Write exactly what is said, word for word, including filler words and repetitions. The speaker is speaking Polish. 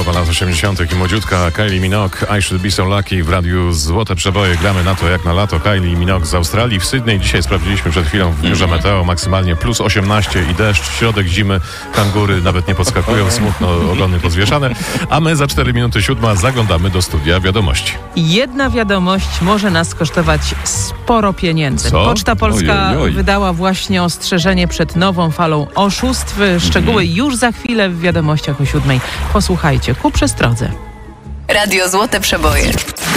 połowa lat osiemdziesiątych i młodziutka Kylie Minogue, I Should Be So Lucky w radiu Złote Przeboje. Gramy na to jak na lato. Kylie Minogue z Australii. W Sydney dzisiaj sprawdziliśmy przed chwilą w biurze meteo maksymalnie plus osiemnaście i deszcz. Środek zimy, kangury nawet nie podskakują, smutno, ogony pozwieszane. A my za cztery minuty siódma zaglądamy do studia wiadomości. Jedna wiadomość może nas kosztować sporo pieniędzy. Co? Poczta Polska Ojej, oj. wydała właśnie ostrzeżenie przed nową falą oszustw. Szczegóły Mhm. już za chwilę w wiadomościach o siódmej. Posłuchajcie, ku przestrodze. Radio Złote Przeboje.